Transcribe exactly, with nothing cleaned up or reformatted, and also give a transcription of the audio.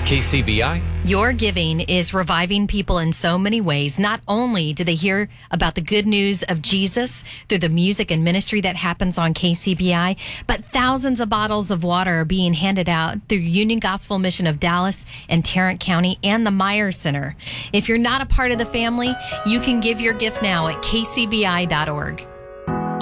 K C B I. Your giving is reviving people in so many ways. Not only do they hear about the good news of Jesus through the music and ministry that happens on K C B I, but thousands of bottles of water are being handed out through Union Gospel Mission of Dallas and Tarrant County and the Meyer Center. If you're not a part of the family, you can give your gift now at K C B I dot org.